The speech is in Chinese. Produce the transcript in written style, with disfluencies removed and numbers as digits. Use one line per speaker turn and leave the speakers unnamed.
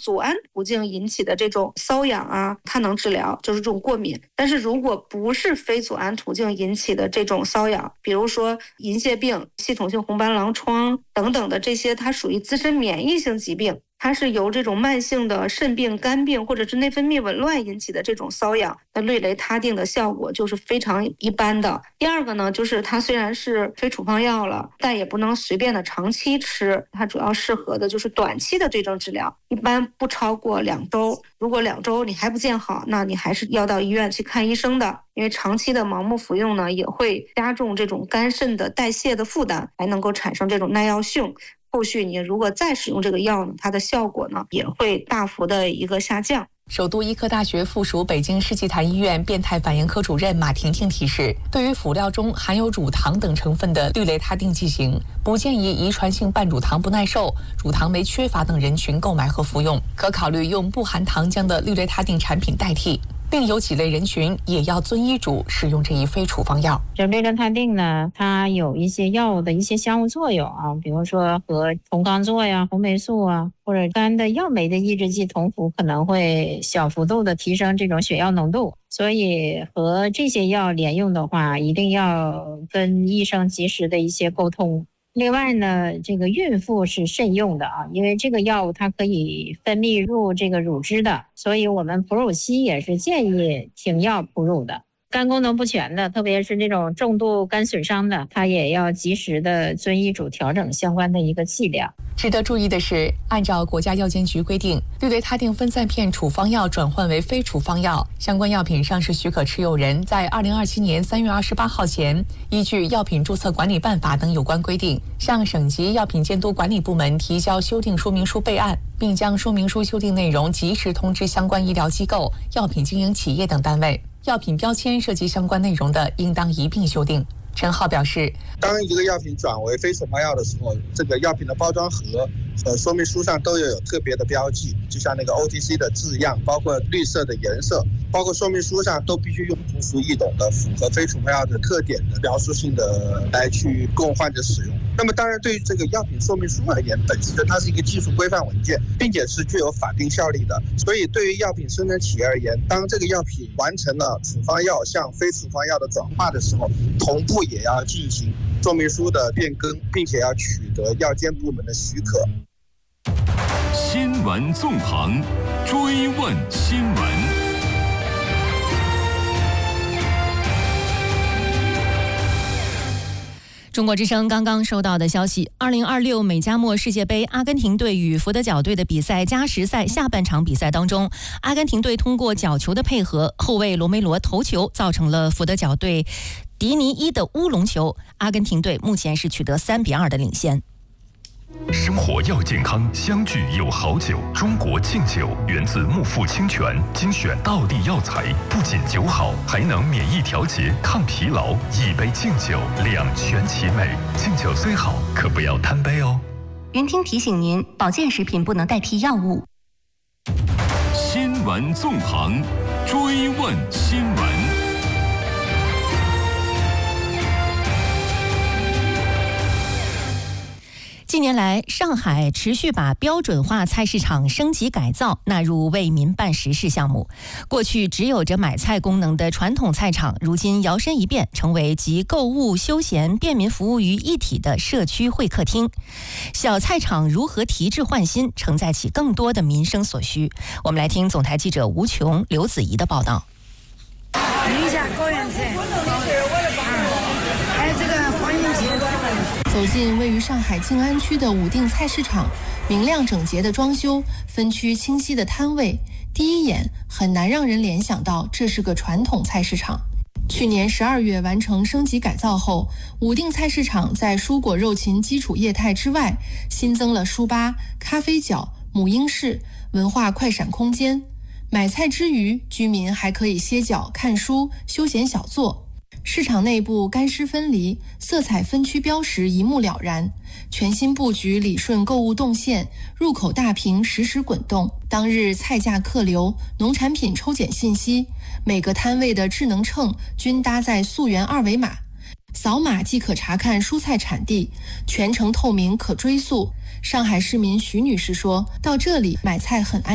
组胺途径引起的这种瘙痒啊，它能治疗，就是这种过敏。但是如果不是非组胺途径引起的这种瘙痒，比如说银屑病、系统性红斑狼疮等等的这些，它属于自身免疫性疾病，它是由这种慢性的肾病、肝病或者是内分泌紊乱引起的这种瘙痒，那氯雷他定的效果就是非常一般的。第二个呢，就是它虽然是非处方药了，但也不能随便的长期吃，它主要适合的就是短期的对症治疗，一般不超过2周。如果2周你还不见好，那你还是要到医院去看医生的，因为长期的盲目服用呢，也会加重这种肝肾的代谢的负担，还能够产生这种耐药性。后续你如果再使用这个药呢，它的效果呢也会大幅的一个下降。
首都医科大学附属北京世纪坛医院变态反应科主任马婷婷提示，对于辅料中含有乳糖等成分的氯雷他定剂型，不建议遗传性半乳糖不耐受、乳糖酶缺乏等人群购买和服用，可考虑用不含糖浆的氯雷他定产品代替。另有几类人群也要遵医嘱使用这一非处方药。
这氯雷他定呢，它有一些药的一些相互作用啊，比如说和酮罡唑呀、红霉素啊，或者肝的药酶的抑制剂同服，可能会小幅度的提升这种血药浓度。所以和这些药连用的话，一定要跟医生及时的一些沟通。另外呢，这个孕妇是慎用的啊，因为这个药物它可以分泌入这个乳汁的，所以我们哺乳期也是建议停药哺乳的。肝功能不全的，特别是这种重度肝损伤的，它也要及时的遵医嘱调整相关的一个剂量。
值得注意的是，按照国家药监局规定，氯雷他定分散片处方药转换为非处方药，相关药品上市许可持有人在2027年3月28号前，依据《药品注册管理办法》等有关规定，向省级药品监督管理部门提交修订说明书备案，并将说明书修订内容及时通知相关医疗机构、药品经营企业等单位。药品标签涉及相关内容的，应当一并修订。陈浩表示，
当一个药品转为非处方药的时候，这个药品的包装盒和说明书上都有特别的标记，就像那个 OTC 的字样，包括绿色的颜色，包括说明书上都必须用通俗易懂的、符合非处方药的特点的描述性的来去供患者使用。那么当然，对于这个药品说明书而言，本身它是一个技术规范文件，并且是具有法定效力的。所以对于药品生产企业而言，当这个药品完成了处方药向非处方药的转化的时候，同步也要进行说明书的变更，并且要取得药监部门的许可。
新闻纵横，追问新闻。
中国之声刚刚收到的消息，2026美加墨世界杯阿根廷队与福德角队的比赛加时赛下半场比赛当中，阿根廷队通过角球的配合，后卫罗梅罗头球造成了福德角队迪尼伊的乌龙球，阿根廷队目前是取得3-2的领先。
生活要健康，相聚有好酒。中国敬酒源自木富清泉，精选道地药材，不仅酒好，还能免疫调节、抗疲劳。一杯敬酒，两全其美。敬酒虽好，可不要贪杯哦。
云听提醒您，保健食品不能代替药物。
新闻纵横，追问新闻。
近年来，上海持续把标准化菜市场升级改造纳入为民办实事项目。过去只有着买菜功能的传统菜场，如今摇身一变，成为集购物、休闲、便民服务于一体的社区会客厅。小菜场如何提质换新，承载起更多的民生所需？我们来听总台记者吴琼、刘子怡的报道。
一下高原菜，还有这个黄金皮。
走进位于上海静安区的武定菜市场，明亮整洁的装修，分区清晰的摊位，第一眼很难让人联想到这是个传统菜市场。去年12月完成升级改造后，武定菜市场在蔬果肉禽基础业态之外，新增了书吧、咖啡角、母婴室、文化快闪空间。买菜之余，居民还可以歇脚、看书、休闲小坐。市场内部干湿分离，色彩分区标识一目了然，全新布局理顺购物动线，入口大屏实时滚动，当日菜价客流、农产品抽检信息，每个摊位的智能秤均搭载溯源二维码，扫码即可查看蔬菜产地，全程透明可追溯。上海市民徐女士说，到这里买菜很安